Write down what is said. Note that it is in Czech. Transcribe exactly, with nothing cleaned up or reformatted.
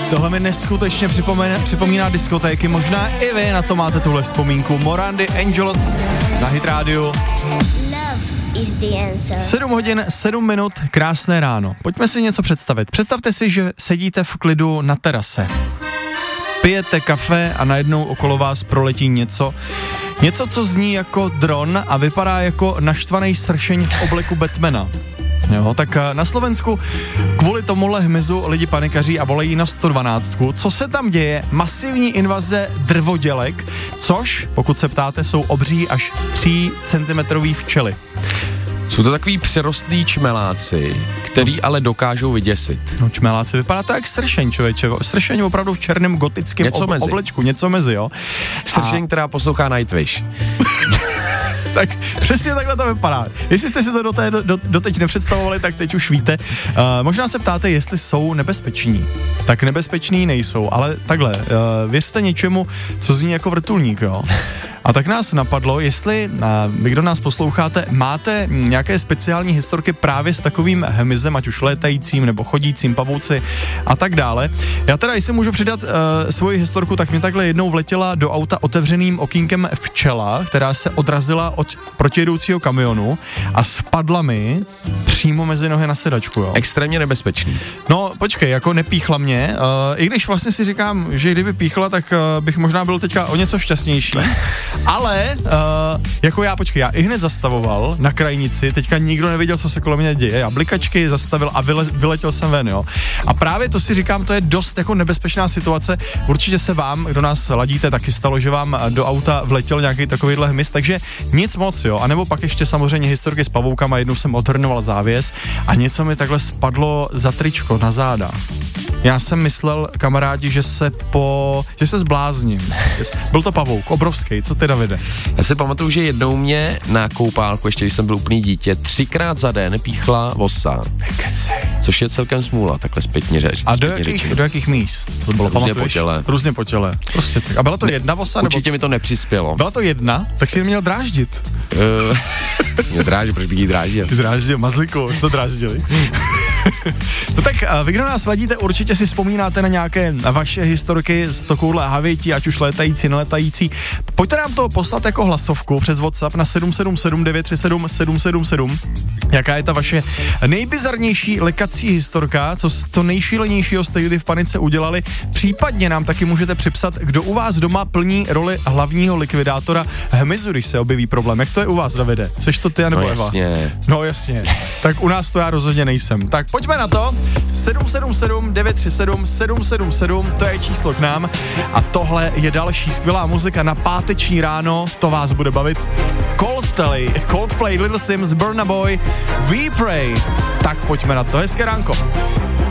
Tohle mi neskutečně připomíná, připomíná diskotéky, možná i vy na to máte tuhle vzpomínku. Morandy Angels na Hit Radio. sedm hodin, sedm minut, krásné ráno. Pojďme si něco představit. Představte si, že sedíte v klidu na terase. Pijete kafe a najednou okolo vás proletí něco, něco, co zní jako dron a vypadá jako naštvaný sršeň v obleku Batmana. Jo, tak na Slovensku kvůli tomuhle hmyzu lidi panikaří a volají na sto dvanáct. Co se tam děje? Masivní invaze drvodělek, což, pokud se ptáte, jsou obří až tři centimetrový včely. Jsou to takový přerostlí čmeláci, který ale dokážou vyděsit. No čmeláci, vypadá to jak sršeň, člověče. Sršeň opravdu v černém gotickém ob- oblečku, něco mezi, jo. Sršeň, a... která poslouchá Nightwish. Tak přesně takhle to vypadá. Jestli jste si to doteď, do, doteď nepředstavovali, tak teď už víte. Uh, možná se ptáte, jestli jsou nebezpeční. Tak nebezpeční nejsou, ale takhle, uh, věřte něčemu, co zní jako vrtulník, jo. A tak nás napadlo, jestli uh, vy, kdo nás posloucháte, máte nějaké speciální historky právě s takovým hmyzem, ať už létajícím nebo chodícím pavouci a tak dále. Já teda, jestli můžu přidat uh, svoji historku, tak mi takhle jednou vletěla do auta otevřeným okýnkem včela, která se odrazila od protijedoucího kamionu a spadla mi přímo mezi nohy na sedačku, jo. Extrémně nebezpečný. No, počkej, jako nepíchla mě, uh, i když vlastně si říkám, že kdyby píchla, tak uh, bych možná byl teďka o něco šťastnější. Ale, uh, jako já, počkej, já i hned zastavoval na krajnici, teďka nikdo nevěděl, co se kolem mě děje, já blikačky zastavil a vyle, vyletěl jsem ven, jo. A právě to si říkám, to je dost jako nebezpečná situace, určitě se vám, kdo nás ladíte, taky stalo, že vám do auta vletěl nějaký takovýhle hmyz, takže nic moc, jo, a nebo pak ještě samozřejmě historky s pavoukama, jednou jsem odhrnoval závěs a něco mi takhle spadlo za tričko na záda. Já jsem myslel, kamarádi, že se po, že se zblázním. Byl to pavouk, obrovský, co ty, Davide? Já si pamatuju, že jednou mě na koupálku, ještě když jsem byl úplný dítě, třikrát za den píchla vosa. Což je celkem smůla, takhle zpětně řeč. A do jakých, do jakých míst? To bylo, různě po těle. Různě po těle. Prostě tak. A byla to ne, jedna vosa? Určitě nebo... mi to nepřispělo. Byla to jedna? Tak si neměl dráždit. Uh, mě dráždil, proč bych jí dráždil? Ty dráždil, mazliku, jsi to dráždili. No tak vy, kdo nás ladíte, určitě si vzpomínáte na nějaké vaše historky z takovouhle havětí, ať už létající, neletající. Pojďte nám to poslat jako hlasovku přes WhatsApp na sedm sedm sedm devět tři sedm sedm sedm sedm. Jaká je ta vaše nejbizarnější lekací historka, co, co nejšílenějšího jste kdy v panice udělali? Případně nám taky můžete připsat, kdo u vás doma plní roli hlavního likvidátora hmyzu, když se objeví problém. Jak to je u vás, Davide? Seš to ty, anebo no, Eva? Jasně. No jasně. Tak u nás to já rozhodně nejsem. Tak pojďme na to. sedm sedm sedm devět tři sedm sedm sedm sedm, to je číslo k nám. A tohle je další skvělá muzika na páteční ráno, to vás bude bavit. Coldplay, Coldplay, Little Sims, Burna Boy, We Pray. Tak pojďme na to, hezké ránko.